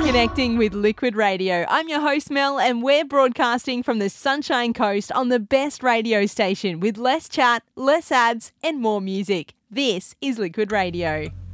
Connecting with Liquid Radio. I'm your host Mel and we're broadcasting from the Sunshine Coast on the best radio station with less chat, less ads and more music. This is Liquid Radio.